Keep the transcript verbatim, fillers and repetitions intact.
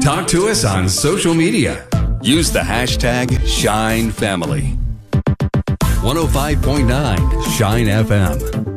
Talk to us on social media. Use the hashtag Shine Family. one oh five point nine Shine F M.